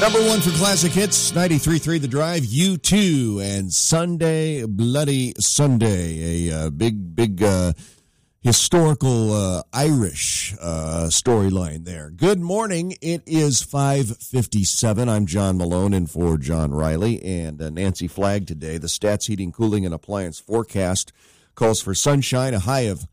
Number one for classic hits, 93.3 The Drive, U2, and Sunday, Bloody Sunday, a big historical Irish storyline there. Good morning. It is 5:57. I'm John Malone in for John Riley and Nancy Flagg today. The Stats Heating, Cooling, and Appliance forecast calls for sunshine, a high of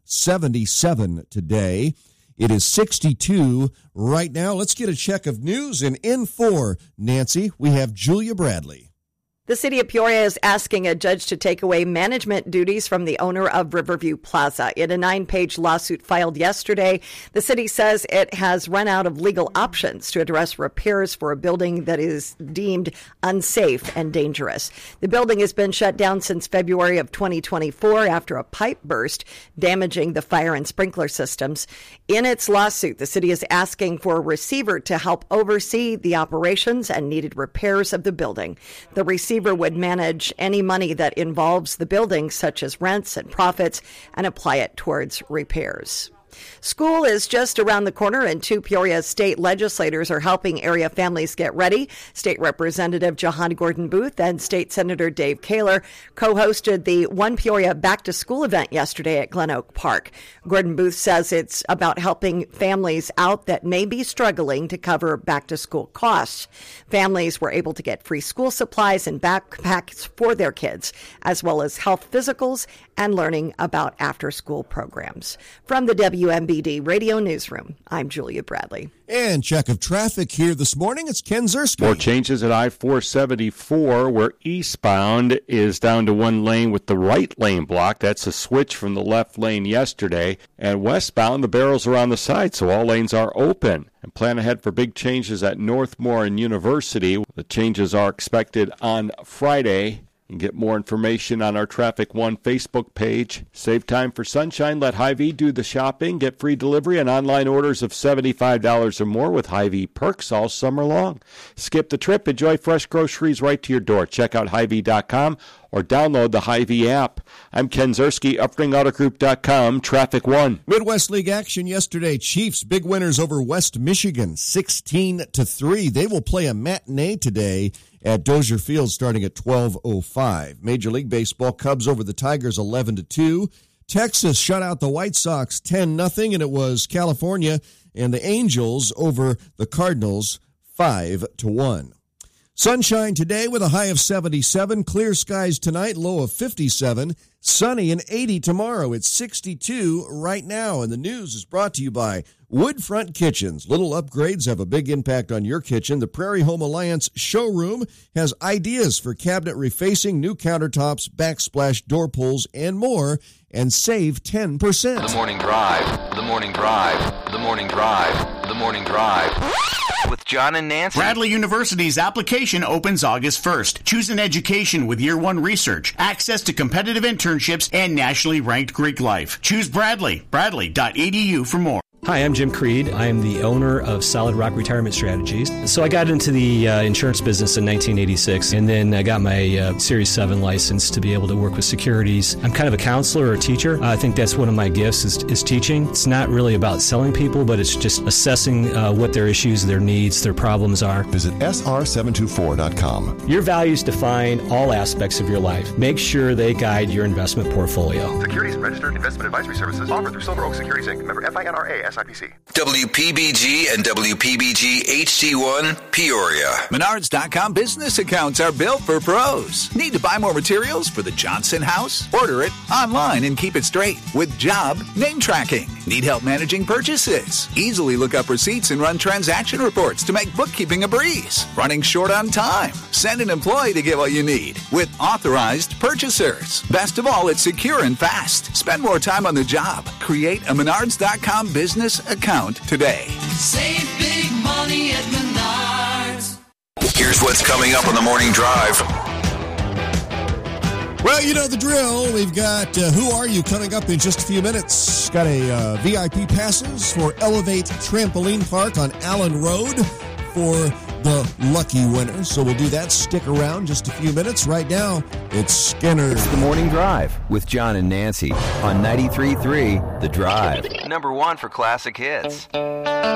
77 today. It is 62 right now. Let's get a check of news. And in for Nancy, we have Julia Bradley. The city of Peoria is asking a judge to take away management duties from the owner of Riverview Plaza. In a 9-page lawsuit filed yesterday, the city says it has run out of legal options to address repairs for a building that is deemed unsafe and dangerous. The building has been shut down since February of 2024 after a pipe burst, damaging the fire and sprinkler systems. In its lawsuit, the city is asking for a receiver to help oversee the operations and needed repairs of the building. The receiver would manage any money that involves the building, such as rents and profits, and apply it towards repairs. School is just around the corner, and 2 Peoria state legislators are helping area families get ready. State Representative Jahan Gordon Booth and State Senator Dave Kaler co-hosted the One Peoria Back to School event yesterday at Glen Oak Park. Gordon Booth says it's about helping families out that may be struggling to cover back to school costs. Families were able to get free school supplies and backpacks for their kids, as well as health physicals and learning about after-school programs. From the WMBD Radio Newsroom, I'm Julia Bradley. And check of traffic here this morning. It's Ken Zerski. More changes at I-474, where eastbound is down to one lane with the right lane blocked. That's a switch from the left lane yesterday. And westbound, the barrels are on the side, so all lanes are open. And plan ahead for big changes at Northmore and University. The changes are expected on Friday. You can get more information on our Traffic One Facebook page. Save time for sunshine. Let Hy-Vee do the shopping. Get free delivery and online orders of $75 or more with Hy-Vee perks all summer long. Skip the trip. Enjoy fresh groceries right to your door. Check out Hy-Vee.com or download the Hy-Vee app. I'm Ken Zerski, UpringAutoGroup.com, Traffic One. Midwest League action yesterday. Chiefs, big winners over West Michigan, 16-3. They will play a matinee today at Dozier Field starting at 12:05. Major League Baseball, Cubs over the Tigers 11-2. Texas shut out the White Sox 10-0, and it was California and the Angels over the Cardinals 5-1. Sunshine today with a high of 77. Clear skies tonight, low of 57. Sunny and 80 tomorrow. It's 62 right now. And the news is brought to you by Woodfront Kitchens. Little upgrades have a big impact on your kitchen. The Prairie Home Alliance showroom has ideas for cabinet refacing, new countertops, backsplash door pulls, and more. And save 10%. The Morning Drive. The Morning Drive. The Morning Drive. The Morning Drive. With John and Nancy. Bradley University's application opens August 1st. Choose an education with Year 1 research, access to competitive internships, and nationally ranked Greek life. Choose Bradley. Bradley.edu for more. Hi, I'm Jim Creed. I am the owner of Solid Rock Retirement Strategies. So I got into the insurance business in 1986, and then I got my Series 7 license to be able to work with securities. I'm kind of a counselor or a teacher. I think that's one of my gifts is teaching. It's not really about selling people, but it's just assessing what their issues, their needs, their problems are. Visit sr724.com. Your values define all aspects of your life. Make sure they guide your investment portfolio. Securities and registered investment advisory services offered through Silver Oak Securities Inc. Member FINRA SIPC. WPBG and WPBG HD1 Peoria. Menards.com business accounts are built for pros. Need to buy more materials for the Johnson house? Order it online and keep it straight with job name tracking. Need help managing purchases? Easily look up receipts and run transaction reports to make bookkeeping a breeze. Running short on time? Send an employee to get what you need with authorized purchasers. Best of all, it's secure and fast. Spend more time on the job. Create a Menards.com business account today. Save big money at Menards. Here's what's coming up on the Morning Drive. Well, you know the drill. We've got Who Are You coming up in just a few minutes. Got a VIP passes for Elevate Trampoline Park on Allen Road for the lucky winner. So we'll do that. Stick around just a few minutes. Right now, it's Skinner. It's the Morning Drive with John and Nancy on 93.3 The Drive. Number one for classic hits.